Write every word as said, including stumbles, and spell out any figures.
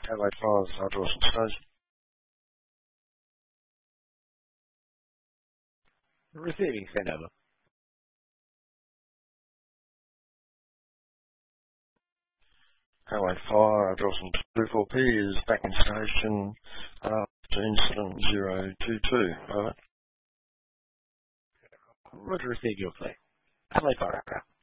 Adelaide five, uh, Dawson Station. Receiving, send over. Adelaide five, uh, Dawson two four P is back in station, uh, to incident zero two two, over. Roger, receive your play. Adelaide five, aircraft.